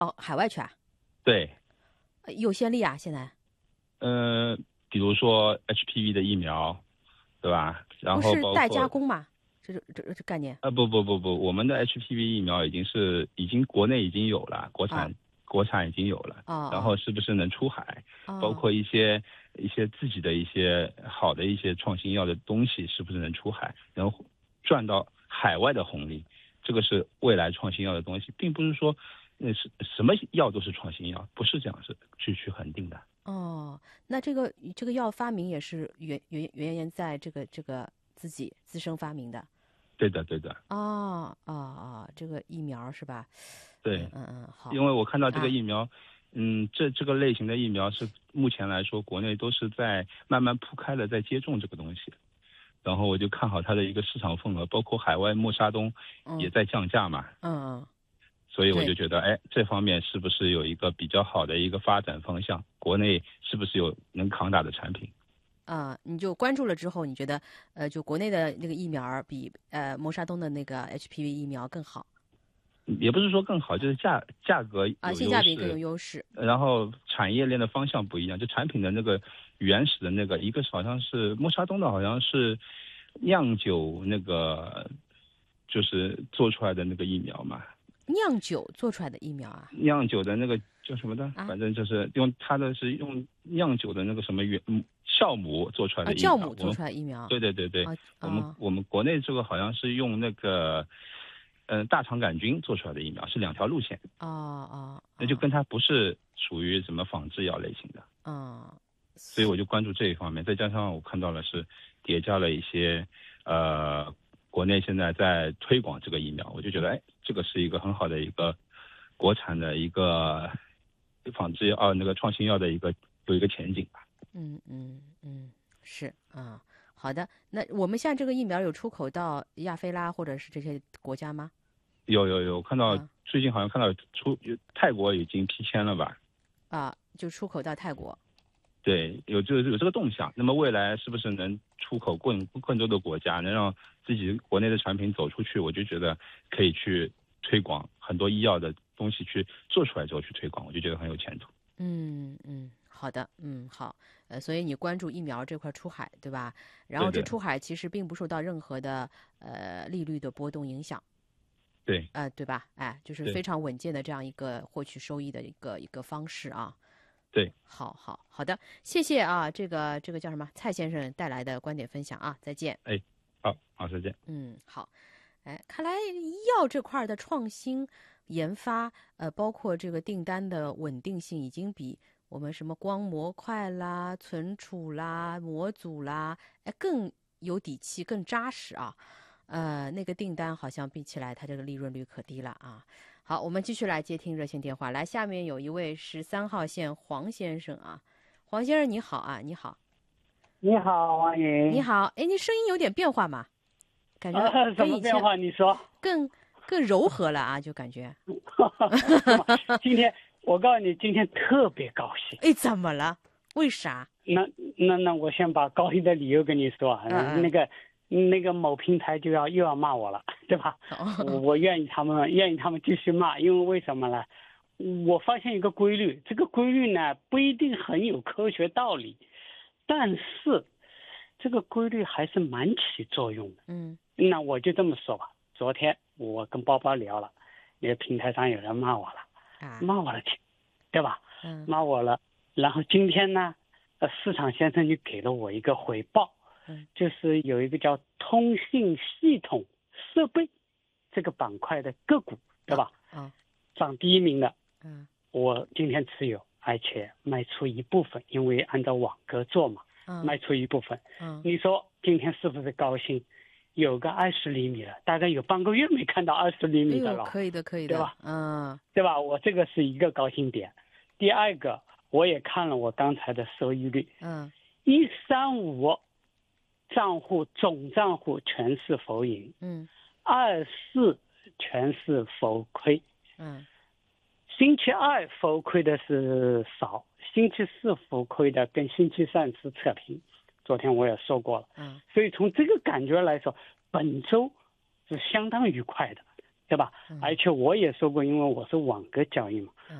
到海外去啊？ 对， 有先例啊？现在？ 比如说 HPV 的疫苗，对吧？然不是代后包括加工嘛？这概念不，我们的 HPV 疫苗已经国内已经有了， 啊国产已经有了，然后是不是能出海？包括一些自己的一些好的一些创新药的东西，是不是能出海，能赚到海外的红利？这个是未来创新药的东西，并不是说是什么药都是创新药，不是这样是去恒定的。 哦，那这个药发明也是源在这个自己自身发明的。 对的，对的。 这个疫苗是吧？ 对， 好因为我看到这个啊。 疫苗，这个类型的疫苗是目前来说国内都是在慢慢铺开了，在接种这个东西，然后我就看好它的一个市场份额，包括海外默沙东也在降价嘛，所以我就对觉得，哎，这方面是不是有一个比较好的一个发展方向？国内是不是有能扛打的产品？ 你就关注了之后，你觉得就国内的那个疫苗比默沙东的那个 HPV 疫苗更好也不是说更好，就是价格啊？ 有性价比更有优势， 优势。 然后产业链的方向不一样，就产品的那个原始的那个，一个好像是默沙东的，好像是酿酒那个，就是做出来的那个疫苗嘛。 酿酒做出来的疫苗啊？ 酿酒的那个叫什么的， 啊反正就是用酿酒的那个什么酵母做出来的疫酵苗。 母做出来的疫苗。 对， 啊我们国内这个好像是用那个大肠杆菌做出来的疫苗，是两条路线。那就跟它不是属于什么仿制药类型的。所以我就关注这一方面，再加上我看到了是叠加了一些国内现在在推广这个疫苗，我就觉得哎，这个是一个很好的一个国产的一个仿制药那个创新药的有一个前景吧。 是好的。那我们像这个疫苗有出口到亚非拉或者是这些国家吗？ 有看到最近好像看到泰国已经批签了吧？ 就出口到泰国。 对，有这个动向。那么未来是不是能出口更多的国家，能让自己国内的产品走出去？我就觉得可以去推广很多医药的东西，去做出来之后去推广，我就觉得很有前途。 好的，好。所以你关注疫苗这块出海，对吧？然后这对出海其实并不受到任何的利率的波动影响。 对， 对吧？就是非常稳健的这样一个获取收益的一个方式啊。 对， 好的，谢谢啊，这个叫什么蔡先生带来的观点分享啊，再见。 好，再见。 好。看来医药这块的创新研发，包括这个订单的稳定性，已经比我们什么光模块啦、存储啦、模组啦，更有底气、更扎实啊。那个订单好像比起来，它这个利润率可低了啊。好，我们继续来接听热线电话。来，下面有一位13号线黄先生啊，黄先生你好啊，你好。 你好，王莹。 你好，你声音有点变化嘛？感觉什么变化？你说。 更柔和了啊，就感觉。 今天我告诉你，今天特别高兴。 怎么了？为啥？ 那我先把高兴的理由跟你说啊。那个某平台又要骂我了，对吧？我愿意他们继续骂，因为为什么呢？我发现一个规律，这个规律呢不一定很有科学道理，但是这个规律还是蛮起作用的。那我就这么说吧。昨天我跟包包聊了，那个平台上有人骂我了，骂我了，对吧？骂我了。然后今天呢，市场先生就给了我一个回报。就是有一个叫通信系统设备这个板块的个股，对吧？涨第1名的。我今天持有，而且卖出一部分，因为按照网格做嘛，卖出一部分。你说今天是不是高兴？有个20厘米了，大概有半个月没看到20厘米的了。 可以的， 对吧？ 对吧？我这个是一个高兴点。第二个，我也看了我刚才的收益率。135总账户全是否盈，24全是否亏。星期二否亏的是少，星期四否亏的跟星期三是扯平。昨天我也说过了。所以从这个感觉来说，本周是相当愉快的， 对吧？而且我也说过，因为我是网格交易嘛，